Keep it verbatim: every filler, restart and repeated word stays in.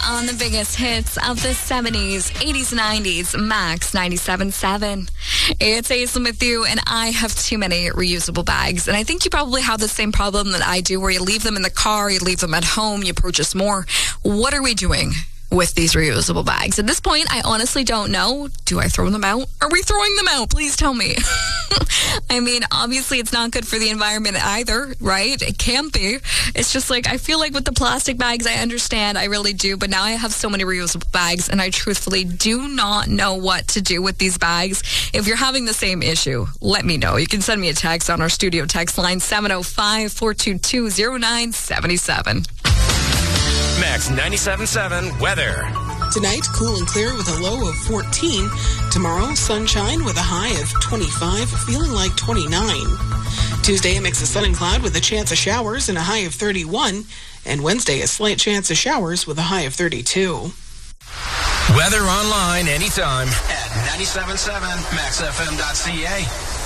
on the biggest hits of the seventies, eighties, nineties, Max ninety-seven point seven. It's Aislinn with you, and I have too many reusable bags. And I think you probably have the same problem that I do, where you leave them in the car, you leave them at home, you purchase more. What are we doing with these reusable bags? At this point, I honestly don't know. Do I throw them out? Are we throwing them out? Please tell me. I mean, obviously it's not good for the environment either, right? It can't be. It's just like, I feel like with the plastic bags, I understand, I really do, but now I have so many reusable bags, and I truthfully do not know what to do with these bags. If you're having the same issue, let me know. You can send me a text on our studio text line, seven oh five, four two two, oh nine seven seven. Max ninety-seven point seven weather. Tonight, cool and clear with a low of fourteen. Tomorrow, sunshine with a high of twenty-five, feeling like twenty-nine. Tuesday, a mix of sun and cloud with a chance of showers and a high of thirty-one. And Wednesday, a slight chance of showers with a high of thirty-two. Weather online anytime at ninety-seven point seven max f m dot c a.